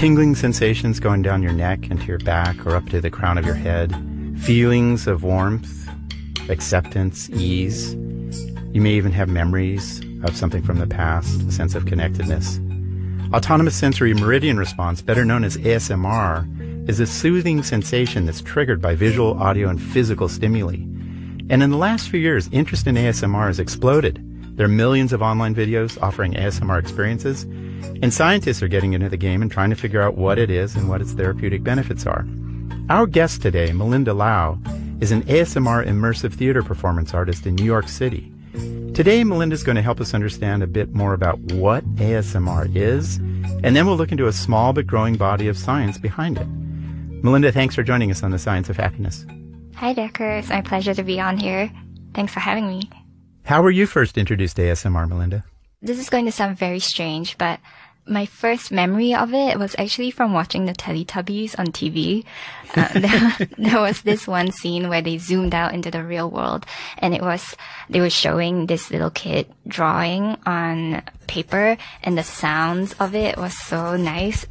Tingling sensations going down your neck into your back or up to the crown of your head. Feelings of warmth, acceptance, ease. You may even have memories of something from the past, a sense of connectedness. Autonomous sensory meridian response, better known as ASMR, is a soothing sensation that's triggered by visual, audio, and physical stimuli. And in the last few years, interest in ASMR has exploded. There are millions of online videos offering ASMR experiences, and scientists are getting into the game and trying to figure out what it is and what its therapeutic benefits are. Our guest today, Melinda Lau, is an ASMR immersive theater performance artist in New York City. Today, Melinda's going to help us understand a bit more about what ASMR is, and then we'll look into a small but growing body of science behind it. Melinda, thanks for joining us on The Science of Happiness. Hi, Decker. It's my pleasure to be on here. Thanks for having me. How were you first introduced to ASMR, Melinda? This is going to sound very strange, but my first memory of it was actually from watching the Teletubbies on TV. There was this one scene where they zoomed out into the real world, and they were showing this little kid drawing on paper, and the sounds of it was so nice.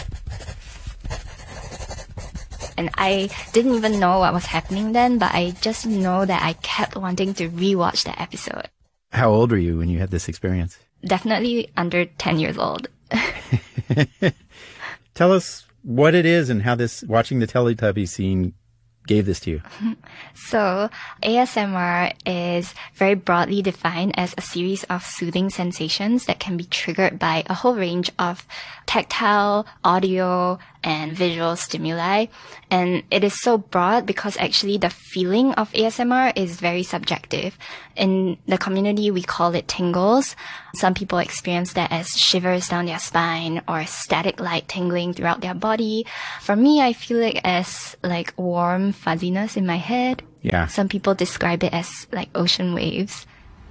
And I didn't even know what was happening then, but I just know that I kept wanting to rewatch the episode. How old were you when you had this experience? Definitely under 10 years old. Tell us what it is and how this watching the Teletubby scene gave this to you. So, ASMR is very broadly defined as a series of soothing sensations that can be triggered by a whole range of tactile, audio, and visual stimuli. And it is so broad because actually the feeling of ASMR is very subjective. In the community, we call it tingles. Some people experience that as shivers down their spine or static light tingling throughout their body. For me, I feel it as like warm fuzziness in my head. Yeah. Some people describe it as like ocean waves.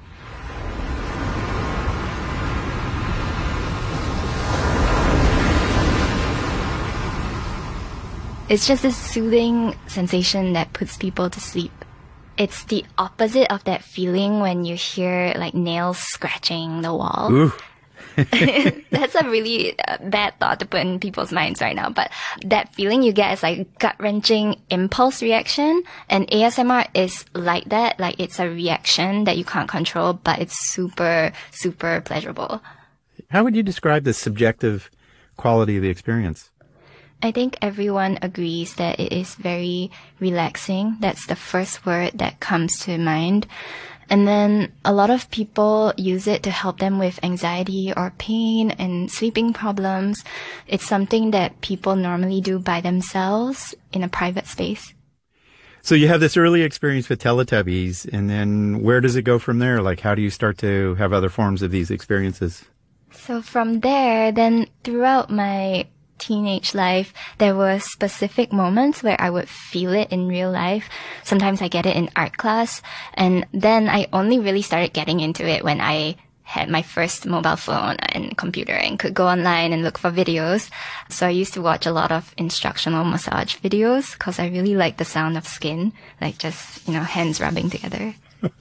It's just this soothing sensation that puts people to sleep. It's the opposite of that feeling when you hear like nails scratching the wall. Ooh. That's a really bad thought to put in people's minds right now. But that feeling you get is like gut-wrenching impulse reaction. And ASMR is like that. Like it's a reaction that you can't control, but it's super, super pleasurable. How would you describe the subjective quality of the experience? I think everyone agrees that it is very relaxing. That's the first word that comes to mind. And then a lot of people use it to help them with anxiety or pain and sleeping problems. It's something that people normally do by themselves in a private space. So you have this early experience with Teletubbies, and then where does it go from there? Like, how do you start to have other forms of these experiences? So from there, then throughout my teenage life, there were specific moments where I would feel it in real life. Sometimes I get it in art class. And then I only really started getting into it when I had my first mobile phone and computer and could go online and look for videos. So I used to watch a lot of instructional massage videos because I really like the sound of skin, like just, hands rubbing together.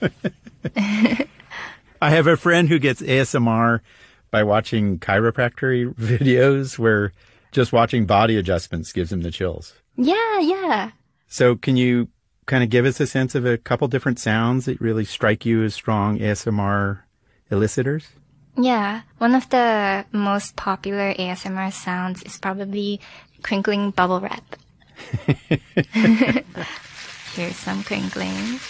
I have a friend who gets ASMR by watching chiropractic videos where just watching body adjustments gives him the chills. Yeah. So can you kind of give us a sense of a couple different sounds that really strike you as strong ASMR elicitors? Yeah. One of the most popular ASMR sounds is probably crinkling bubble wrap. Here's some crinkling.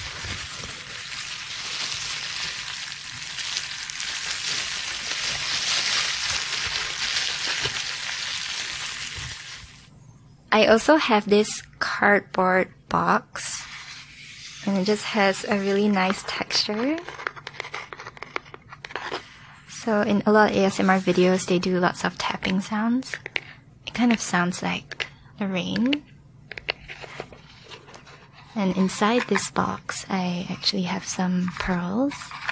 I also have this cardboard box, and it just has a really nice texture. So in a lot of ASMR videos, they do lots of tapping sounds. It kind of sounds like the rain. And inside this box, I actually have some pearls.